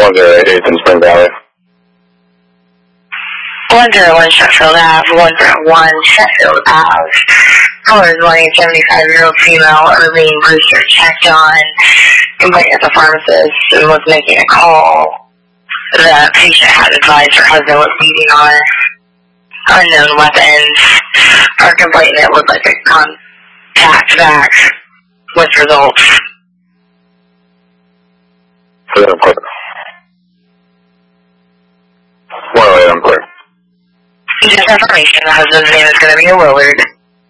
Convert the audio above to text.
108 in Spring Valley. 101 Sheffield Ave, 101 Sheffield Ave. Caller is wanting a 75-year-old female, Arlene Brewster, checked on, complaining at the pharmacist and was making a call. The patient had advised her husband was beating on unknown weapons. Her complaint that looked like a contact back with results. Clear and clear. 108, I'm clear. Just information, the husband's name is going to be Willard.